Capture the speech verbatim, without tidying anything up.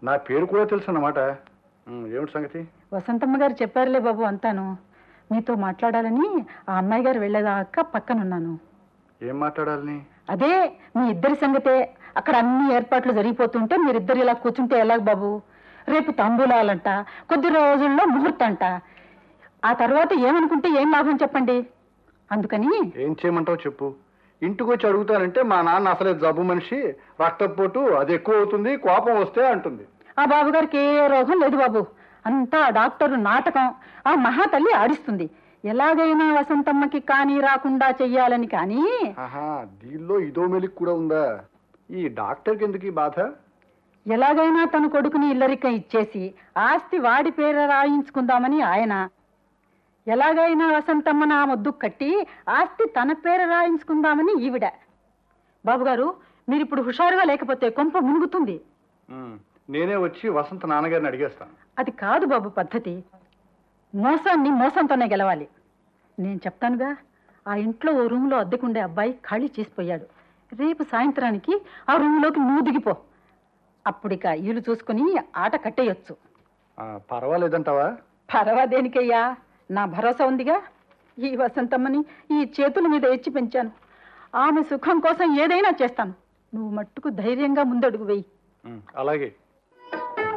నా పేరు కూడా తెలుసు అన్నమాట. ఏమిటి సంగతి? వసంతమ్మ గారు చెప్పారులే బాబు అంతాను. మీతో మాట్లాడాలని ఆ అమ్మాయి గారు వెళ్ళేదాకా పక్కనున్నాను. ఏం మాట్లాడాలని? అదే మీ ఇద్దరి సంగతే. అక్కడ అన్ని ఏర్పాట్లు జరిగిపోతుంటే మీరిద్దరు ఇలా కూర్చుంటే ఎలాగ బాబు? రేపు తాంబూలాలంట, కొద్ది రోజుల్లో ముహూర్తంట. ఆ తర్వాత ఏమనుకుంటే ఏం లాభం చెప్పండి. అందుకని ఏం చేయమంటావు చెప్పు. ఇంటికి వచ్చి అడుగుతానంటే మా నాన్న అసలే జబ్బు మనిషి, రక్తపోటు అది ఎక్కువ అవుతుంది, కోపం వస్తే అంటుంది. ఆ బాబు గారికి ఏ రోగం లేదు బాబు. అంతా డాక్టరు నాటకం. ఆ మహాతల్లి ఆడిస్తుంది. ఎలాగైనా వసంతమ్మకి కానీ రాకుండా చెయ్యాలని. కానీ ఆహా, దీనిలో ఇదో మెలిక్ కూడా ఉందా? ఈ డాక్టర్కి ఎందుకు ఈ బాధ? ఎలాగైనా తన కొడుకుని ఇల్లరికం ఇచ్చేసి ఆస్తి వాడి పేర రాయించుకుందామని ఆయన, ఎలాగైనా వసంతమ్మ నా ముద్దు కట్టి ఆస్తి తన పేర రాయించుకుందామని ఈవిడ. బాబుగారు, మీరిప్పుడు హుషారుగా లేకపోతే కొంప మునుగుతుంది. నేనే వచ్చి వసంత నాన్నగారిని అడిగేస్తాను. అది కాదు బాబు పద్ధతి. మోసాన్ని మోసంతోనే గెలవాలి. నేను చెప్తానుగా, ఆ ఇంట్లో ఓ రూమ్లో అద్దెకుండే అబ్బాయి ఖాళీ చేసిపోయాడు. రేపు సాయంత్రానికి ఆ రూమ్లోకి నువ్వు దిగిపో. అప్పుడిక ఇల్లు చూసుకుని ఆట కట్టేయొచ్చు. పర్వాలేదంటావా? పర్వాదేనికయ్యా, నా భరోసా ఉందిగా. ఈ వసంతమ్మని ఈ చేతుల మీద ఎచ్చి పెంచాను. ఆమె సుఖం కోసం ఏదైనా చేస్తాను. నువ్వు మట్టుకు ధైర్యంగా ముందడుగు వెయ్యి. అలాగే.